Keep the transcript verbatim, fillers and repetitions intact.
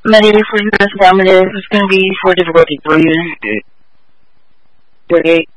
Maybe for you, affirmative, it's going to be for difficulty breathing. Thirty-eight.